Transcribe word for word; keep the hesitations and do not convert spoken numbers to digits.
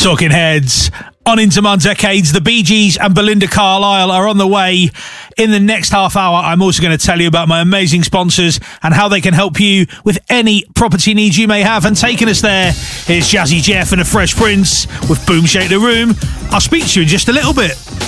Talking Heads on Into My Decades. The Bee Gees and Belinda Carlisle are on the way. In the next half hour, I'm also going to tell you about my amazing sponsors and how they can help you with any property needs you may have. And taking us there is Jazzy Jeff and the Fresh Prince with Boom Shake the Room. I'll speak to you in just a little bit.